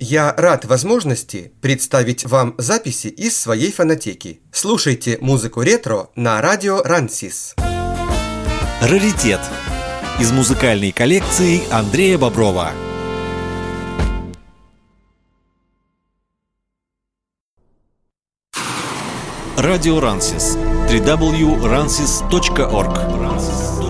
Я рад возможности представить вам записи из своей фонотеки. Слушайте музыку ретро на радио Рансис. Раритет из музыкальной коллекции Андрея Боброва. Радио Рансис. www.ransis.org.